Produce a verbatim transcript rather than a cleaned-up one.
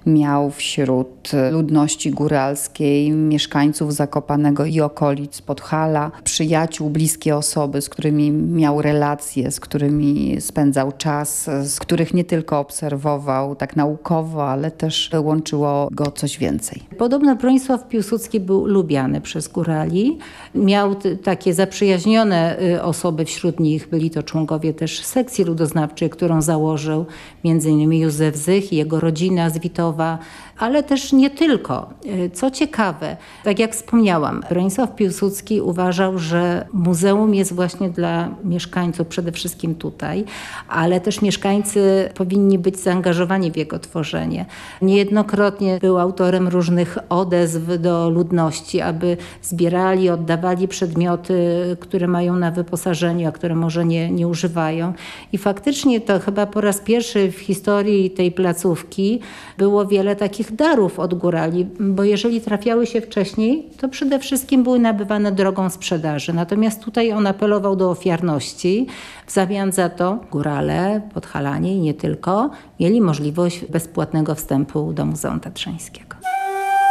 miał wśród ludności góralskiej, mieszkańców Zakopanego i okolic Podhala, przyjaciół, bliskie osoby, z którymi miał relacje, z którymi spędzał czas, z których nie tylko obserwował tak naukowo, ale też łączyło go coś więcej. Podobno Bronisław Piłsudski był lubiany przez górali. Miał t- takie zaprzyjaźnione y, osoby, wśród nich byli to członkowie też sekcji ludoznawczej, którą założył między innymi Józef Zych i jego rodzina z Witowa, ale też nie tylko. Y, Co ciekawe, tak jak wspomniałam, Bronisław Piłsudski uważał, że muzeum jest właśnie dla mieszkańców, przede wszystkim tutaj, ale też mieszkańcy powinni być zaangażowani w jego tworzenie. Niejednokrotnie był autorem różnych odezw do ludności, aby zbierali, oddawali przedmioty, które mają na wyposażeniu, a które może nie, nie używają. I faktycznie to chyba po raz pierwszy w historii tej placówki było wiele takich darów od górali, bo jeżeli trafiały się wcześniej, to przede wszystkim były nabywane drogą sprzedaży. Natomiast tutaj on apelował do ofiarności. W zamian za to górale, podhalanie i nie tylko mieli możliwość bezpłatnego wstępu do Muzeum Tatrzańskiego.